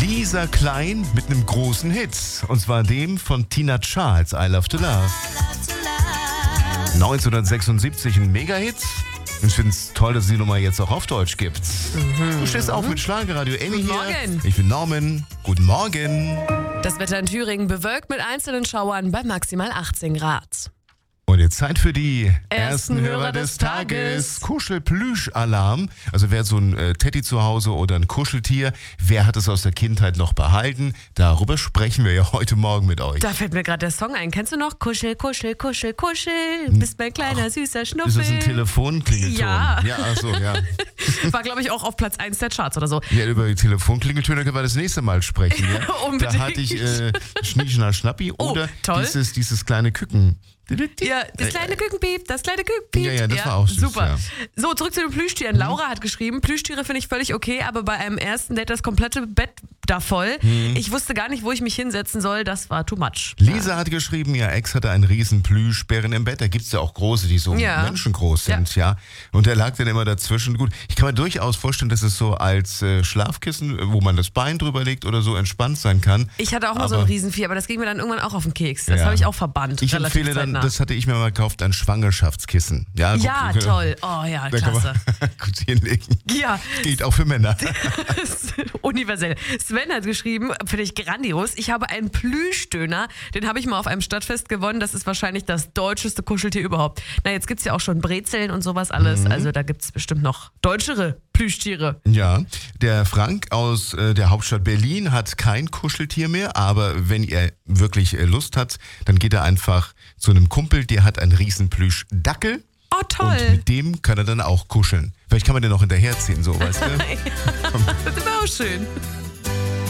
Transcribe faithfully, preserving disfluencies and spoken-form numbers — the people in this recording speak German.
Lisa Klein mit einem großen Hit. Und zwar dem von Tina Charles, I Love to Love. neunzehnhundertsechsundsiebzig ein Mega-Hit. Ich finde es toll, dass es die Nummer jetzt auch auf Deutsch gibt. Mhm. Du stehst auf mit Schlagerradio Annie hier. Morgen. Ich bin Norman. Guten Morgen. Das Wetter in Thüringen bewölkt mit einzelnen Schauern bei maximal achtzehn Grad. Und jetzt Zeit für die Ersten Hörer des Tages. Kuschelplüsch-Alarm. Also wer hat so ein äh, Teddy zu Hause oder ein Kuscheltier, wer hat es aus der Kindheit noch behalten? Darüber sprechen wir ja heute Morgen mit euch. Da fällt mir gerade der Song ein. Kennst du noch? Kuschel, kuschel, kuschel, kuschel. Bist mein kleiner, Ach, süßer Schnuffel. Ist das ein Telefonklingelton? Ja. Ja, ach so, ja. War, glaube ich, auch auf Platz eins der Charts oder so. Ja, über die Telefonklingeltöne können wir das nächste Mal sprechen. Ja? Unbedingt. Da hatte ich äh, Schnieschner Schnappi Oh, oder toll. dieses, dieses kleine Küken. Ja, das kleine Kükenpiep, das kleine Kükenpiep. Ja, ja, das war auch süß, super. ja. So, zurück zu den Plüschtieren. Laura hat geschrieben, Plüschtiere finde ich völlig okay, aber bei einem ersten Date das komplette Bett da voll. Mhm. Ich wusste gar nicht, wo ich mich hinsetzen soll. Das war too much. Lisa Ja. hat geschrieben, ihr Ex hatte einen riesen Plüschbären im Bett. Da gibt es ja auch große, die so Ja. menschengroß sind, ja. Und der lag dann immer dazwischen. Gut, ich kann mir durchaus vorstellen, dass es so als äh, Schlafkissen, wo man das Bein drüber legt oder so, entspannt sein kann. Ich hatte auch mal Aber so ein Riesenvieh, aber das ging mir dann irgendwann auch auf den Keks. Das Ja. habe ich auch verbannt. Ich relativ empfehle dann, zeitnah. das hatte ich mir mal gekauft, ein Schwangerschaftskissen. Ja, Ja, gut, toll. Oh ja, Da kann klasse. man gut hinlegen. Ja, Geht auch für Männer. universell. Sven hat geschrieben, finde ich grandios, ich habe einen Plüschdöner, den habe ich mal auf einem Stadtfest gewonnen, das ist wahrscheinlich das deutscheste Kuscheltier überhaupt. Na, jetzt gibt es ja auch schon Brezeln und sowas alles, Mhm. also da gibt es bestimmt noch deutschere Plüschtiere. Ja, der Frank aus äh, der Hauptstadt Berlin hat kein Kuscheltier mehr, aber wenn ihr wirklich äh, Lust habt, dann geht er einfach zu einem Kumpel, der hat einen riesen Plüschdackel. Oh, toll. Und mit dem kann er dann auch kuscheln. Vielleicht kann man den noch hinterherziehen, so, weißt du? Das war auch schön.